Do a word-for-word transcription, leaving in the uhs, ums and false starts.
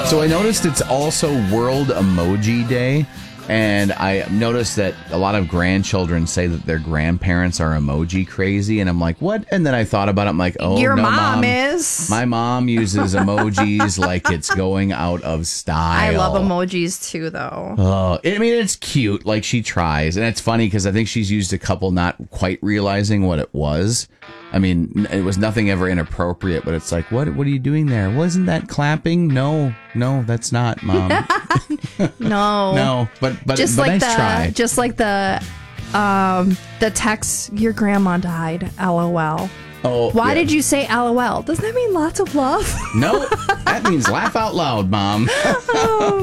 So I noticed it's also World Emoji Day. And I noticed that a lot of grandchildren say that their grandparents are emoji crazy. And I'm like, what? And then I thought about it. I'm like, oh, Your no, mom, mom is. My mom uses emojis like it's going out of style. I love emojis too, though. Oh, I mean, it's cute. Like, she tries. And it's funny because I think she's used a couple not quite realizing what it was. I mean, it was nothing ever inappropriate, but it's like, what What are you doing there? Wasn't that clapping? No, no, that's not, Mom. No. No, but but, just but like nice the, try. Just like the, um, the text, your grandma died, LOL. Oh, Why yeah. did you say LOL? Doesn't that mean lots of love? No, that means laugh out loud, Mom.